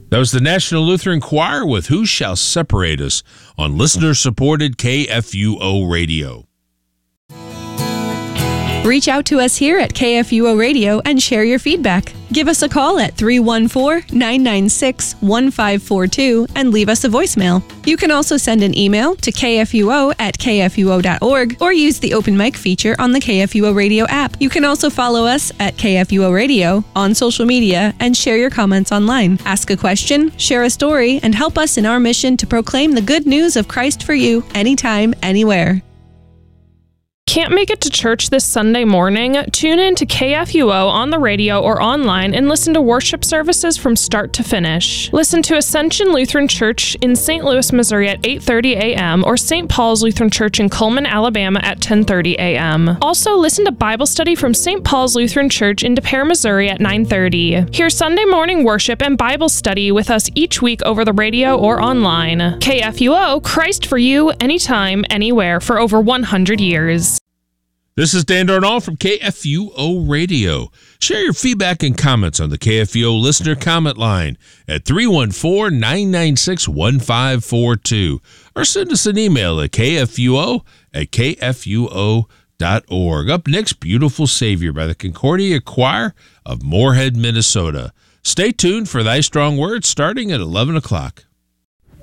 That was the National Lutheran Choir with Who Shall Separate Us on listener-supported KFUO Radio. Reach out to us here at KFUO Radio and share your feedback. Give us a call at 314-996-1542 and leave us a voicemail. You can also send an email to kfuo@kfuo.org or use the open mic feature on the KFUO Radio app. You can also follow us at KFUO Radio on social media and share your comments online. Ask a question, share a story, and help us in our mission to proclaim the good news of Christ for you anytime, anywhere. Can't make it to church this Sunday morning? Tune in to KFUO on the radio or online and listen to worship services from start to finish. Listen to Ascension Lutheran Church in St. Louis, Missouri at 8:30 a.m. or St. Paul's Lutheran Church in Cullman, Alabama at 10:30 a.m. Also, listen to Bible study from St. Paul's Lutheran Church in Des Peres, Missouri at 9:30. Hear Sunday morning worship and Bible study with us each week over the radio or online. KFUO, Christ for you, anytime, anywhere, for over 100 years. This is Dan Darnall from KFUO Radio. Share your feedback and comments on the KFUO listener comment line at 314-996-1542 or send us an email at kfuo@kfuo.org. Up next, Beautiful Savior by the Concordia Choir of Moorhead, Minnesota. Stay tuned for Thy Strong Word starting at 11 o'clock.